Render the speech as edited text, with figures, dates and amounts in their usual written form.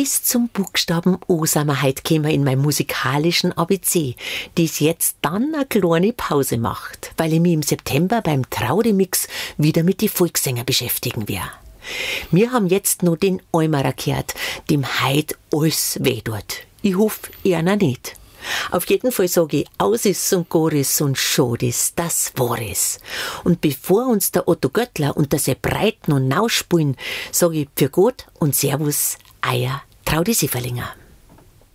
Bis zum Buchstaben O sind wir heute gekommen in meinem musikalischen ABC, das jetzt dann eine kleine Pause macht, weil ich mich im September beim Traudemix wieder mit die Volkssänger beschäftigen werde. Wir haben jetzt noch den Eimerer gehört, dem heut alles weh tut. Ich hoffe, einer nicht. Auf jeden Fall sage ich, aus ist und Goris und Schadis, das war es. Und bevor uns der Otto Göttler und der Sepp Breit noch nachspielen, sage ich für Gott und Servus, euer Traudi Sieferlinger.